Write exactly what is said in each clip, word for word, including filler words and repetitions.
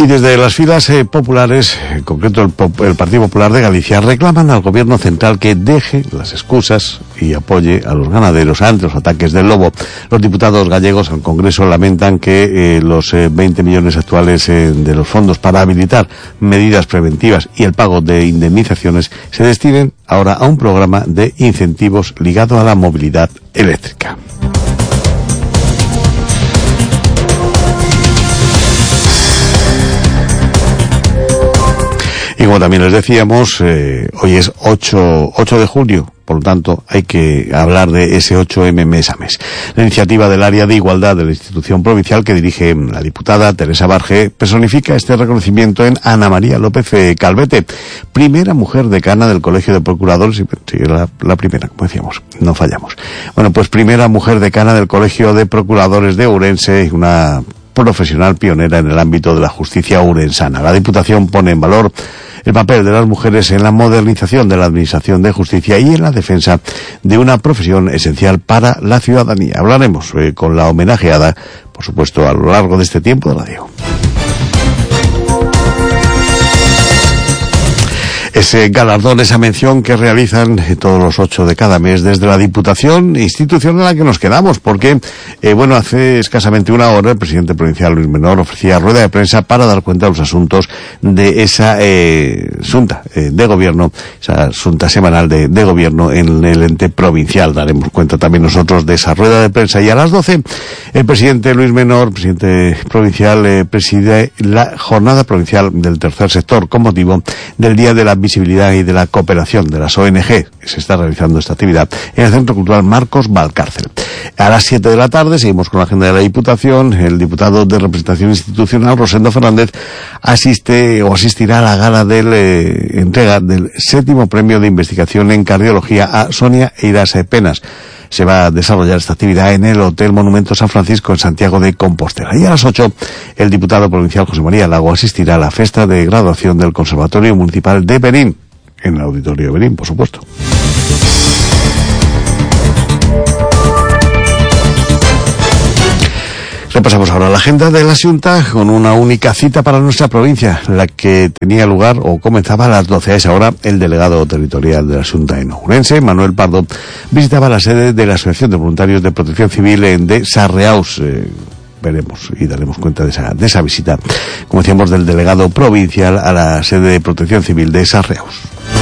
Y desde las filas eh, populares, en concreto el, el Partido Popular de Galicia, reclaman al gobierno central que deje las excusas y apoye a los ganaderos ante los ataques del lobo. Los diputados gallegos al Congreso lamentan que eh, los eh, veinte millones actuales eh, de los fondos para habilitar medidas preventivas y el pago de indemnizaciones se destinen ahora a un programa de incentivos ligado a la movilidad eléctrica. Y como también les decíamos, eh, hoy es ocho de julio, por lo tanto hay que hablar de ese ocho eme mes a mes. La iniciativa del área de igualdad de la institución provincial que dirige la diputada Teresa Barge personifica este reconocimiento en Ana María López Calvete, primera mujer decana del Colegio de Procuradores, y sí, la, la primera, como decíamos, no fallamos. Bueno, pues primera mujer decana del Colegio de Procuradores de Ourense, una profesional pionera en el ámbito de la justicia ourensana. La Diputación pone en valor el papel de las mujeres en la modernización de la administración de justicia y en la defensa de una profesión esencial para la ciudadanía. Hablaremos eh, con la homenajeada, por supuesto, a lo largo de este tiempo de radio. Ese galardón, esa mención que realizan todos los ocho de cada mes desde la Diputación, institución en la que nos quedamos, porque, eh, bueno, hace escasamente una hora el presidente provincial Luis Menor ofrecía rueda de prensa para dar cuenta de los asuntos de esa eh, junta eh, de gobierno, esa junta semanal de, de gobierno en el ente provincial. Daremos cuenta también nosotros de esa rueda de prensa. Y a las doce, el presidente Luis Menor, presidente provincial, eh, preside la jornada provincial del tercer sector con motivo del Día de la Visibilidad y de la Cooperación de las O N G. Se está realizando esta actividad en el Centro Cultural Marcos Valcárcel. A las siete de la tarde seguimos con la agenda de la Diputación. El diputado de representación institucional, Rosendo Fernández, asiste o asistirá a la gala de eh, entrega del séptimo premio de investigación en cardiología a Sonia Eirase Penas. Se va a desarrollar esta actividad en el Hotel Monumento San Francisco en Santiago de Compostela. Y a las ocho, el diputado provincial José María Lago asistirá a la fiesta de graduación del Conservatorio Municipal de Berín, en el Auditorio de Berín, por supuesto. Repasamos ahora la agenda de la Xunta con una única cita para nuestra provincia, la que tenía lugar o comenzaba a las doce. A esa hora, el delegado territorial de la Xunta en Ourense, Manuel Pardo, visitaba la sede de la Asociación de Voluntarios de Protección Civil en de Sarreaus. Eh, veremos y daremos cuenta de esa, de esa visita, como decíamos, del delegado provincial a la sede de Protección Civil de Sarreaus.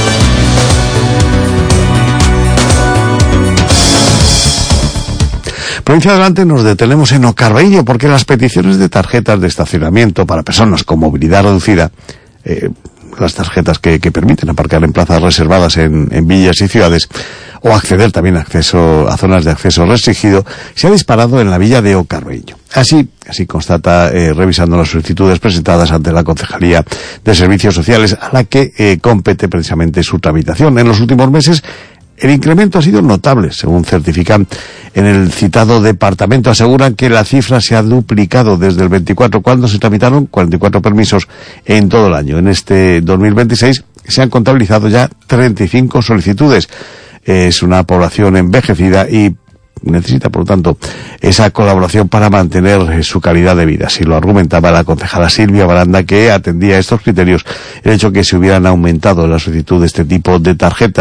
Provincia de Adelante nos detenemos en Ocarreño porque las peticiones de tarjetas de estacionamiento para personas con movilidad reducida, eh, las tarjetas que, que permiten aparcar en plazas reservadas en, en villas y ciudades, o acceder también a acceso a zonas de acceso restringido, se ha disparado en la villa de Ocarreño. Así, así constata eh, revisando las solicitudes presentadas ante la Concejalía de Servicios Sociales, a la que eh, compete precisamente su tramitación. En los últimos meses, el incremento ha sido notable, según certifican en el citado departamento. Aseguran que la cifra se ha duplicado desde el veinticuatro, cuando se tramitaron cuarenta y cuatro permisos en todo el año. En este dos mil veintiséis se han contabilizado ya treinta y cinco solicitudes. Es una población envejecida y necesita, por lo tanto, esa colaboración para mantener su calidad de vida. Así lo argumentaba la concejala Silvia Baranda, que atendía a estos criterios el hecho que se hubieran aumentado la solicitud de este tipo de tarjetas.